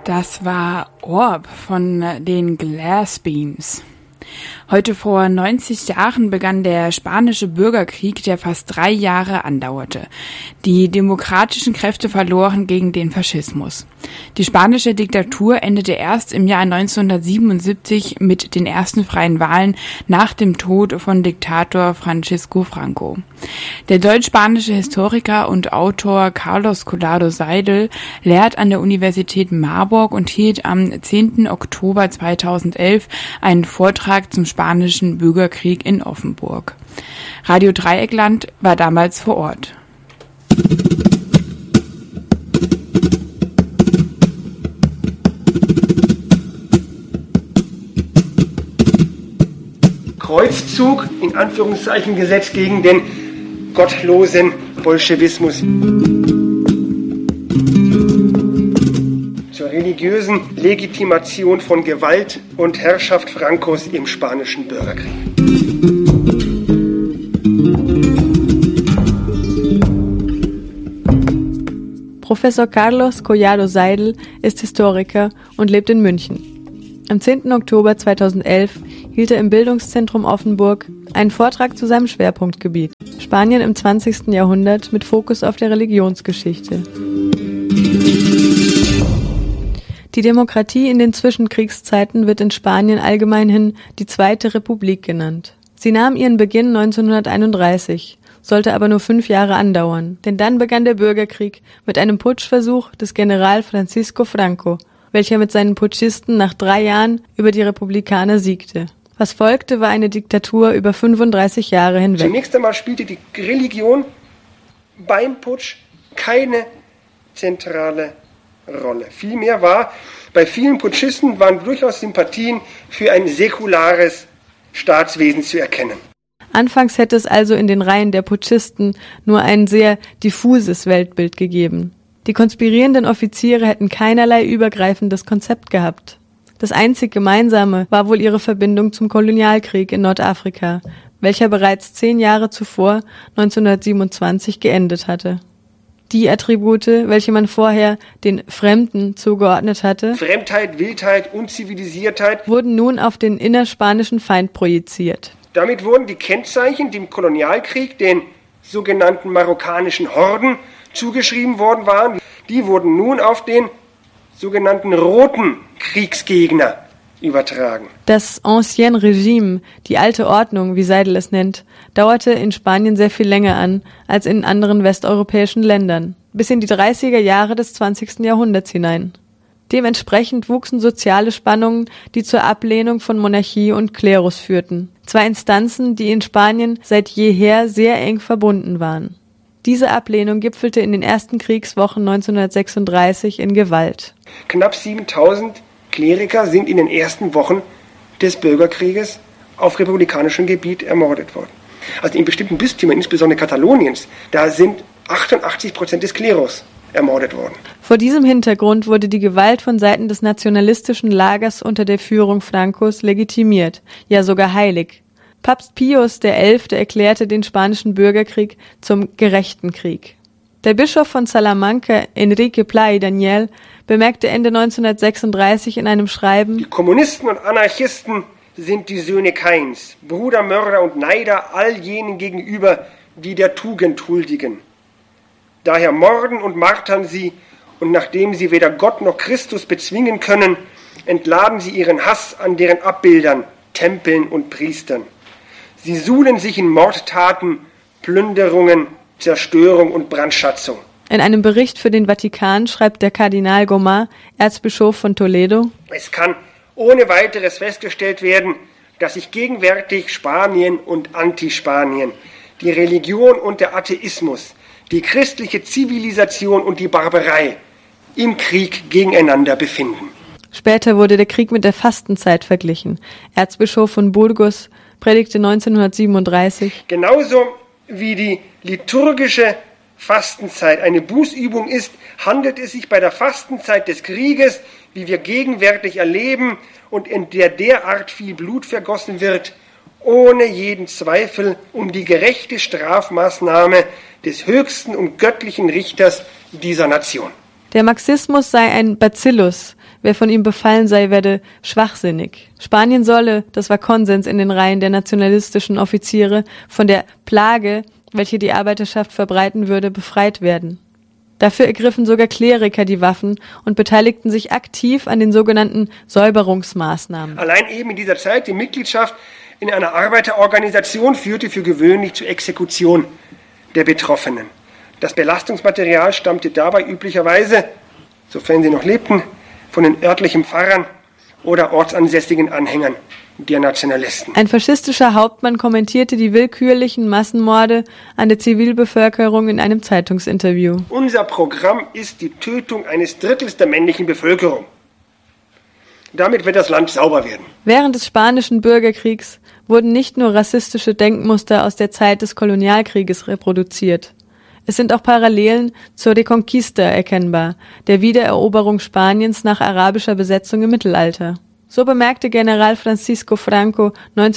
Das war Orb von den Glass Beams. Heute vor 90 Jahren begann der spanische Bürgerkrieg, der fast 3 Jahre andauerte. Die demokratischen Kräfte verloren gegen den Faschismus. Die spanische Diktatur endete erst im Jahr 1977 mit den ersten freien Wahlen nach dem Tod von Diktator Francisco Franco. Der deutsch-spanische Historiker und Autor Carlos Collado Seidel lehrt an der Universität Marburg und hielt am 10. Oktober 2011 einen Vortrag zum spanischen Bürgerkrieg in Offenburg. Radio Dreieckland war damals vor Ort. Kreuzzug, in Anführungszeichen gesetzt, gegen den gottlosen Bolschewismus. Zur religiösen Legitimation von Gewalt und Herrschaft Francos im spanischen Bürgerkrieg. Professor Carlos Collado Seidel ist Historiker und lebt in München. Am 10. Oktober 2011 hielt er im Bildungszentrum Offenburg einen Vortrag zu seinem Schwerpunktgebiet, Spanien im 20. Jahrhundert mit Fokus auf der Religionsgeschichte. Die Demokratie in den Zwischenkriegszeiten wird in Spanien allgemeinhin die Zweite Republik genannt. Sie nahm ihren Beginn 1931, sollte aber nur 5 Jahre andauern, denn dann begann der Bürgerkrieg mit einem Putschversuch des General Francisco Franco, welcher mit seinen Putschisten nach 3 Jahren über die Republikaner siegte. Was folgte, war eine Diktatur über 35 Jahre hinweg. Zunächst einmal spielte die Religion beim Putsch keine zentrale Rolle. Vielmehr war bei vielen Putschisten waren durchaus Sympathien für ein säkulares Staatswesen zu erkennen. Anfangs hätte es also in den Reihen der Putschisten nur ein sehr diffuses Weltbild gegeben. Die konspirierenden Offiziere hätten keinerlei übergreifendes Konzept gehabt. Das einzig Gemeinsame war wohl ihre Verbindung zum Kolonialkrieg in Nordafrika, welcher bereits 10 Jahre zuvor, 1927, geendet hatte. Die Attribute, welche man vorher den Fremden zugeordnet hatte, Fremdheit, Wildheit, Unzivilisiertheit, wurden nun auf den innerspanischen Feind projiziert. Damit wurden die Kennzeichen, die im Kolonialkrieg den sogenannten marokkanischen Horden zugeschrieben worden waren, die wurden nun auf den sogenannten roten Kriegsgegner übertragen. Das Ancien Régime, die alte Ordnung, wie Seidel es nennt, dauerte in Spanien sehr viel länger an als in anderen westeuropäischen Ländern, bis in die 30er Jahre des 20. Jahrhunderts hinein. Dementsprechend wuchsen soziale Spannungen, die zur Ablehnung von Monarchie und Klerus führten. 2 Instanzen, die in Spanien seit jeher sehr eng verbunden waren. Diese Ablehnung gipfelte in den ersten Kriegswochen 1936 in Gewalt. Knapp 7000 Kleriker sind in den ersten Wochen des Bürgerkrieges auf republikanischem Gebiet ermordet worden. Also in bestimmten Bistümern, insbesondere Kataloniens, da sind 88% des Klerus ermordet worden. Vor diesem Hintergrund wurde die Gewalt von Seiten des nationalistischen Lagers unter der Führung Francos legitimiert, ja sogar heilig. Papst Pius XI. Erklärte den spanischen Bürgerkrieg zum gerechten Krieg. Der Bischof von Salamanca, Enrique Pla y Daniel, bemerkte Ende 1936 in einem Schreiben: Die Kommunisten und Anarchisten sind die Söhne Kains, Brudermörder und Neider all jenen gegenüber, die der Tugend huldigen. Daher morden und martern sie, und nachdem sie weder Gott noch Christus bezwingen können, entladen sie ihren Hass an deren Abbildern, Tempeln und Priestern. Sie suhlen sich in Mordtaten, Plünderungen, Zerstörung und Brandschatzung. In einem Bericht für den Vatikan schreibt der Kardinal Gomar, Erzbischof von Toledo: Es kann ohne weiteres festgestellt werden, dass sich gegenwärtig Spanien und Antispanien, die Religion und der Atheismus, die christliche Zivilisation und die Barbarei im Krieg gegeneinander befinden. Später wurde der Krieg mit der Fastenzeit verglichen. Erzbischof von Burgos predigte 1937: Genauso wie die liturgische Fastenzeit eine Bußübung ist, handelt es sich bei der Fastenzeit des Krieges, wie wir gegenwärtig erleben und in der derart viel Blut vergossen wird, ohne jeden Zweifel um die gerechte Strafmaßnahme des höchsten und göttlichen Richters dieser Nation. Der Marxismus sei ein Bacillus, wer von ihm befallen sei, werde schwachsinnig. Spanien solle, das war Konsens in den Reihen der nationalistischen Offiziere, von der Plage, welche die Arbeiterschaft verbreiten würde, befreit werden. Dafür ergriffen sogar Kleriker die Waffen und beteiligten sich aktiv an den sogenannten Säuberungsmaßnahmen. Allein eben in dieser Zeit die Mitgliedschaft in einer Arbeiterorganisation führte für gewöhnlich zur Exekution der Betroffenen. Das Belastungsmaterial stammte dabei üblicherweise, sofern sie noch lebten, von den örtlichen Pfarrern oder ortsansässigen Anhängern der Nationalisten. Ein faschistischer Hauptmann kommentierte die willkürlichen Massenmorde an der Zivilbevölkerung in einem Zeitungsinterview. Unser Programm ist die Tötung eines Drittels der männlichen Bevölkerung. Damit wird das Land sauber werden. Während des Spanischen Bürgerkriegs wurden nicht nur rassistische Denkmuster aus der Zeit des Kolonialkrieges reproduziert. Es sind auch Parallelen zur Reconquista erkennbar, der Wiedereroberung Spaniens nach arabischer Besetzung im Mittelalter. So bemerkte General Francisco Franco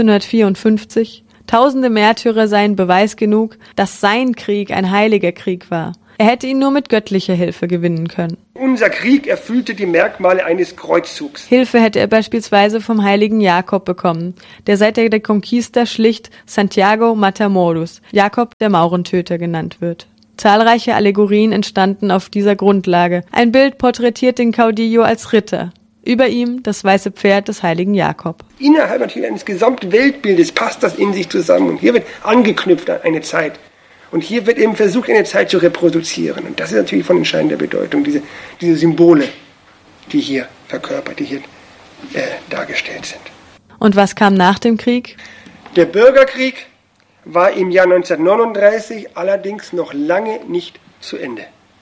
1954, tausende Märtyrer seien Beweis genug, dass sein Krieg ein heiliger Krieg war. Er hätte ihn nur mit göttlicher Hilfe gewinnen können. Unser Krieg erfüllte die Merkmale eines Kreuzzugs. Hilfe hätte er beispielsweise vom heiligen Jakob bekommen, der seit der Reconquista schlicht Santiago Matamoros, Jakob der Maurentöter genannt wird. Zahlreiche Allegorien entstanden auf dieser Grundlage. Ein Bild porträtiert den Caudillo als Ritter. Über ihm das weiße Pferd des heiligen Jakob. Innerhalb natürlich eines gesamten Weltbildes passt das in sich zusammen. Und hier wird angeknüpft an eine Zeit. Und hier wird eben versucht, eine Zeit zu reproduzieren. Und das ist natürlich von entscheidender Bedeutung, diese Symbole, die hier verkörpert, die hier dargestellt sind. Und was kam nach dem Krieg? Der Bürgerkrieg war im Jahr 1939 allerdings noch lange nicht zu Ende.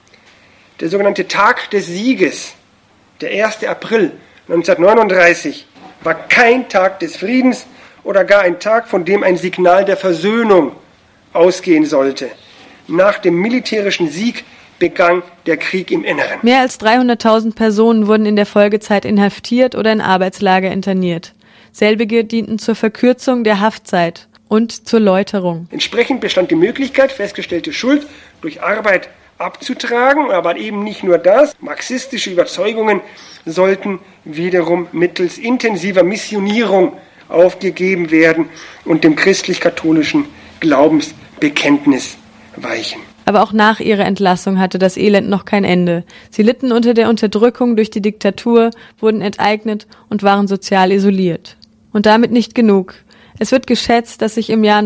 Der sogenannte Tag des Sieges, der 1. April 1939, war kein Tag des Friedens oder gar ein Tag, von dem ein Signal der Versöhnung ausgehen sollte. Nach dem militärischen Sieg begann der Krieg im Inneren. Mehr als 300.000 Personen wurden in der Folgezeit inhaftiert oder in Arbeitslager interniert. Selbige dienten zur Verkürzung der Haftzeit und zur Läuterung. Entsprechend bestand die Möglichkeit, festgestellte Schuld durch Arbeit abzutragen, aber eben nicht nur das. Marxistische Überzeugungen sollten wiederum mittels intensiver Missionierung aufgegeben werden und dem christlich-katholischen Glaubensbekenntnis weichen. Aber auch nach ihrer Entlassung hatte das Elend noch kein Ende. Sie litten unter der Unterdrückung durch die Diktatur, wurden enteignet und waren sozial isoliert. Und damit nicht genug. Es wird geschätzt, dass sich im Jahr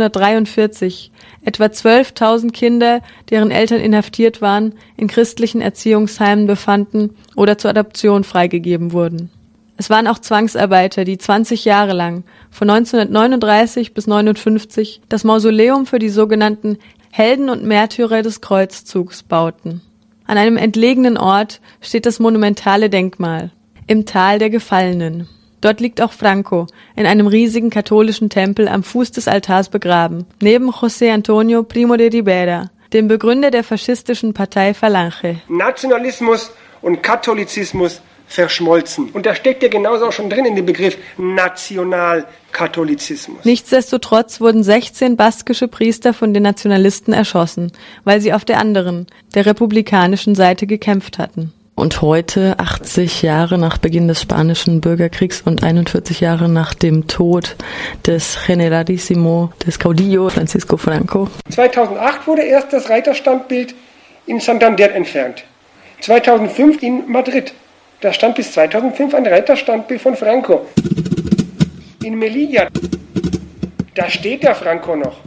1943 etwa 12.000 Kinder, deren Eltern inhaftiert waren, in christlichen Erziehungsheimen befanden oder zur Adoption freigegeben wurden. Es waren auch Zwangsarbeiter, die 20 Jahre lang, von 1939 bis 1959, das Mausoleum für die sogenannten Helden und Märtyrer des Kreuzzugs bauten. An einem entlegenen Ort steht das monumentale Denkmal, im Tal der Gefallenen. Dort liegt auch Franco, in einem riesigen katholischen Tempel am Fuß des Altars begraben, neben José Antonio Primo de Rivera, dem Begründer der faschistischen Partei Falange. Nationalismus und Katholizismus verschmolzen. Und da steckt ja genauso auch schon drin in dem Begriff Nationalkatholizismus. Nichtsdestotrotz wurden 16 baskische Priester von den Nationalisten erschossen, weil sie auf der anderen, der republikanischen Seite gekämpft hatten. Und heute, 80 Jahre nach Beginn des Spanischen Bürgerkriegs und 41 Jahre nach dem Tod des Generalissimo, des Caudillo Francisco Franco. 2008 wurde erst das Reiterstandbild in Santander entfernt. 2005 in Madrid. Da stand bis 2005 ein Reiterstandbild von Franco. In Melilla, da steht der Franco noch.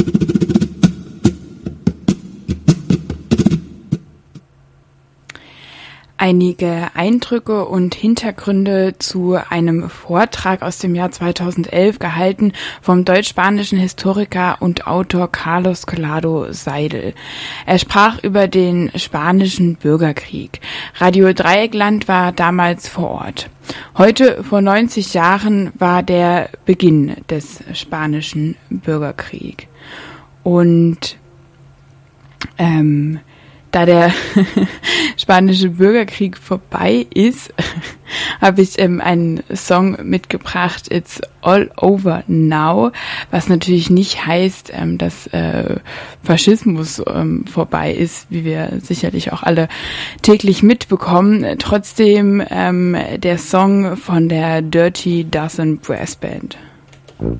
Einige Eindrücke und Hintergründe zu einem Vortrag aus dem Jahr 2011 gehalten vom deutsch-spanischen Historiker und Autor Carlos Collado Seidel. Er sprach über den spanischen Bürgerkrieg. Radio Dreieckland war damals vor Ort. Heute, vor 90 Jahren, war der Beginn des spanischen Bürgerkriegs. Und Da der spanische Bürgerkrieg vorbei ist, habe ich einen Song mitgebracht, It's All Over Now, was natürlich nicht heißt, dass Faschismus vorbei ist, wie wir sicherlich auch alle täglich mitbekommen. Trotzdem der Song von der Dirty Dozen Brass Band.